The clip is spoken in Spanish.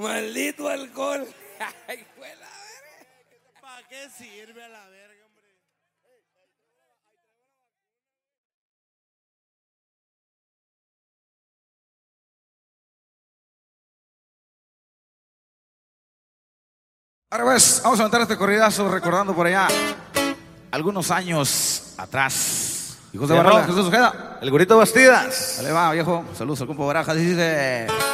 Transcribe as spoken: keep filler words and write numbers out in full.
Maldito alcohol. Ay, fue la verga. ¿Para qué sirve a la verga, hombre? Ahora pues, vamos a meter este corridazo recordando por allá algunos años atrás. Hijos de Barrola, Jesús Ojeda, el Gorito Bastidas. Dale va, viejo. Saludos al compa Barajas. Dice...